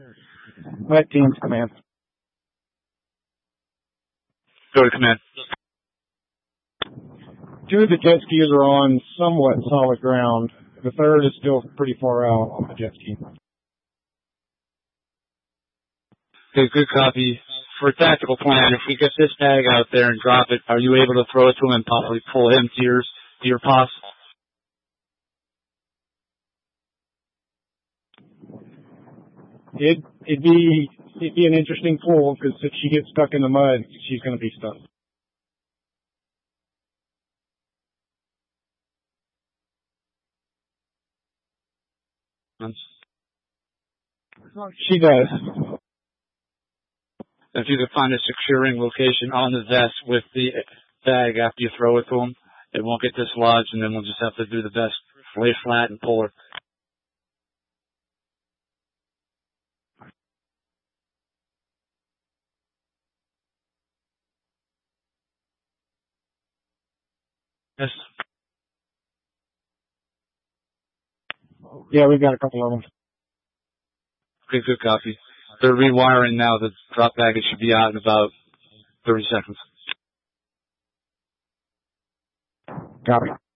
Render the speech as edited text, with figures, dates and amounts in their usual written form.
Wet teams, command. Go to command. 2 of the jet skis are on somewhat solid ground. The third is still pretty far out on the jet ski. Okay, good copy. For a tactical plan, if we get this tag out there and drop it, are you able to throw it to him and possibly pull him to your POS? It'd be an interesting pull, because if she gets stuck in the mud, she's going to be stuck. She does. If you could find a securing location on the vest with the tag after you throw it to him, it won't get dislodged, and then we'll just have to do the best. Lay flat and pull her. Yes. Yeah, we've got a couple of them. Okay, good copy. They're rewiring now. The drop baggage should be out in about 30 seconds. Copy.